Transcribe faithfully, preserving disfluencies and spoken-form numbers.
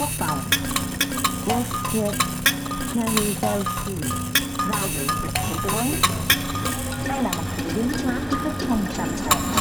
quốc phòng. Quốc thiệt, Harry Delphi, vào giữ Thủ tướng. Đây là một sự biến hóa của các phong trào